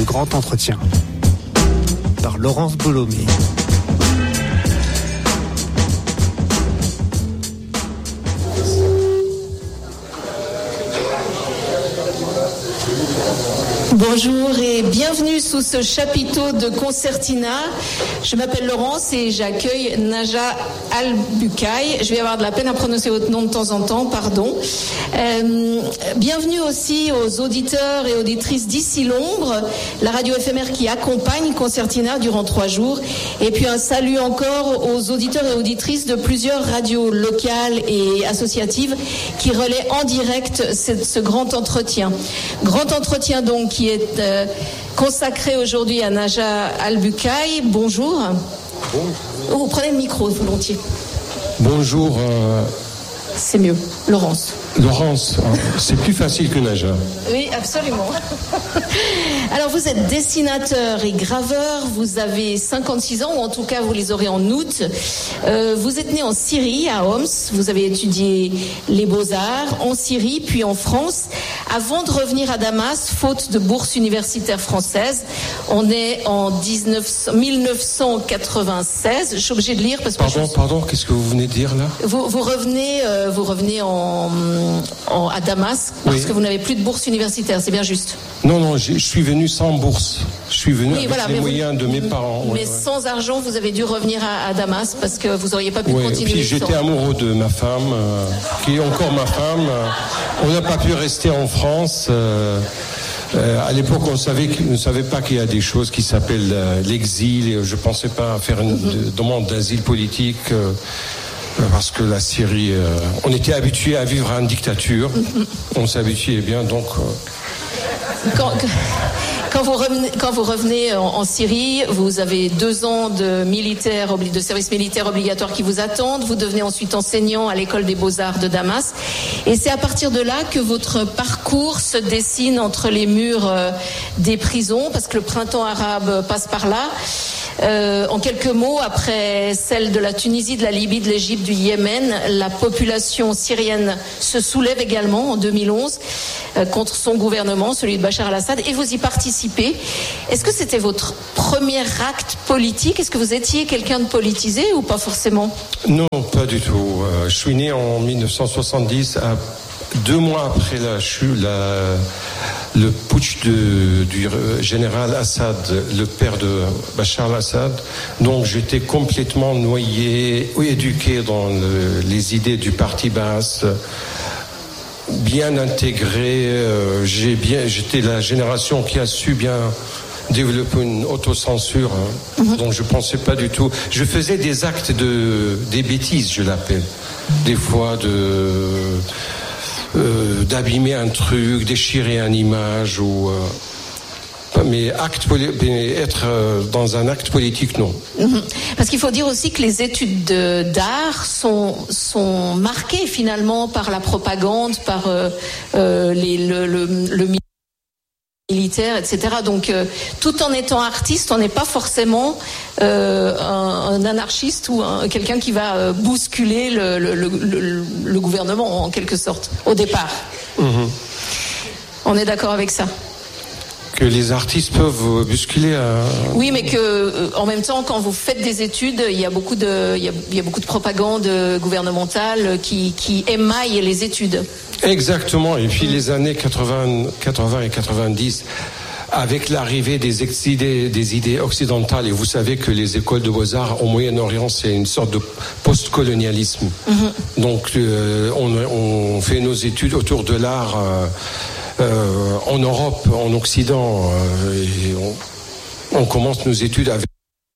grand entretien par Laurence Bollomé. Bonjour et bienvenue sous ce chapiteau de Concertina. Je m'appelle Laurence et j'accueille Naja Al-Bucaille. Je vais avoir de la peine à prononcer votre nom de temps en temps, pardon. Bienvenue aussi aux auditeurs et auditrices d'Ici l'Ombre, la radio éphémère qui accompagne Concertina durant 3 jours. Et puis un salut encore aux auditeurs et auditrices de plusieurs radios locales et associatives qui relaient en direct ce grand entretien. Grand entretien donc qui est consacré aujourd'hui à Naja Al-Bucaille. Bonjour. Bonjour. Vous prenez le micro volontiers. Bonjour. C'est mieux. Laurence. Laurence, c'est plus facile que Naja. Oui, absolument. Alors, vous êtes dessinateur et graveur. Vous avez 56 ans, ou en tout cas, vous les aurez en août. Vous êtes né en Syrie, à Homs. Vous avez étudié les beaux-arts en Syrie, puis en France, avant de revenir à Damas, faute de bourse universitaire française. On est en 1996. Je suis obligée de lire parce que... Pardon, qu'est-ce que vous venez de dire là ? Vous revenez à Damas parce que vous n'avez plus de bourse universitaire, c'est bien juste? Non, je suis venu sans bourse. Je suis venu avec les moyens de mes parents. Mais sans argent, vous avez dû revenir à Damas parce que vous n'auriez pas pu continuer. Puis j'étais amoureux de ma femme, qui est encore ma femme. On n'a pas pu rester en France. À l'époque, on ne savait pas qu'il y a des choses qui s'appellent l'exil. Je ne pensais pas faire une demande d'asile politique. Parce que la Syrie, on était habitué à vivre en dictature, on s'habituait bien, donc... Quand vous revenez en Syrie, vous avez 2 ans de service militaire obligatoire qui vous attendent. Vous devenez ensuite enseignant à l'école des beaux-arts de Damas. Et c'est à partir de là que votre parcours se dessine entre les murs des prisons, parce que le printemps arabe passe par là. En quelques mots, après celle de la Tunisie, de la Libye, de l'Égypte, du Yémen, la population syrienne se soulève également en 2011 contre son gouvernement, celui de Bachar al-Assad, et vous y participez. Est-ce que c'était votre premier acte politique? Est-ce que vous étiez quelqu'un de politisé ou pas forcément? Non, pas du tout. Je suis né en 1970, 2 mois après le putsch du général Assad, le père de Bachar al-Assad. Donc j'étais complètement noyé, éduqué dans les idées du parti Baas, bien intégré. J'étais la génération qui a su bien développer une autocensure. Donc je pensais pas du tout. Je faisais des actes des bêtises, je l'appelle. Des fois d'abîmer un truc, déchirer une image ou mais être dans un acte politique, non. Parce qu'il faut dire aussi que les études d'art sont marquées finalement par la propagande, par le militaire, etc. Donc, tout en étant artiste, on n'est pas forcément un anarchiste ou quelqu'un qui va bousculer le gouvernement, en quelque sorte, au départ. On est d'accord avec ça? Que les artistes peuvent bousculer. Oui, mais que en même temps, quand vous faites des études, il y a beaucoup de propagande gouvernementale qui émaille les études. Exactement. Et puis les années 80 et 90, avec l'arrivée des idées occidentales, et vous savez que les écoles de beaux-arts au Moyen-Orient, c'est une sorte de post-colonialisme. Donc on fait nos études autour de l'art. En Europe, en Occident, et on commence nos études avec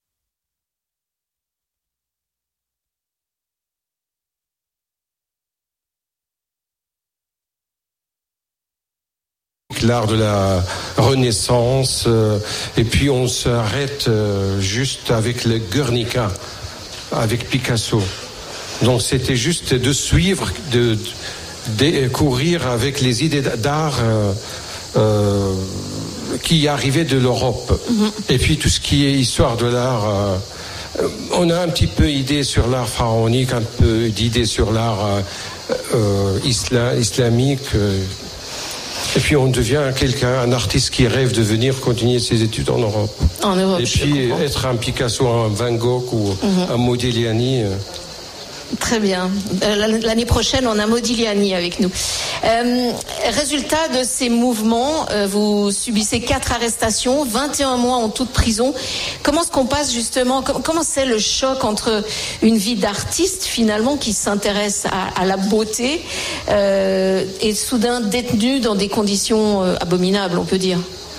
l'art de la Renaissance, et puis on s'arrête juste avec le Guernica, avec Picasso. Donc c'était juste de suivre, de courir avec les idées d'art qui arrivaient de l'Europe. Et puis tout ce qui est histoire de l'art, on a un petit peu idée sur l'art pharaonique, un peu d'idée sur l'art islamique. Et puis on devient un artiste qui rêve de venir continuer ses études en Europe. En Europe. Et puis être un Picasso, un Van Gogh ou un Modigliani. Très bien. L'année prochaine, on a Modigliani avec nous. Résultat de ces mouvements, vous subissez 4 arrestations, 21 mois en toute prison. Comment est-ce qu'on passe justement, comment c'est le choc entre une vie d'artiste finalement qui s'intéresse à la beauté et soudain détenu dans des conditions abominables, on peut dire?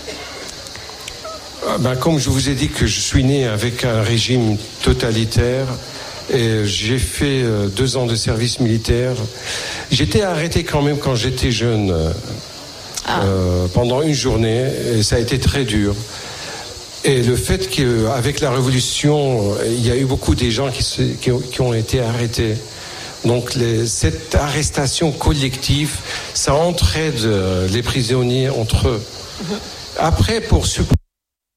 Comme je vous ai dit que je suis né avec un régime totalitaire, et j'ai fait 2 ans de service militaire. J'étais arrêté quand même quand j'étais jeune, pendant une journée, et ça a été très dur. Et le fait qu'avec la Révolution, il y a eu beaucoup de gens qui ont été arrêtés. Donc cette arrestation collective, ça entraide les prisonniers entre eux. Après, pour supporter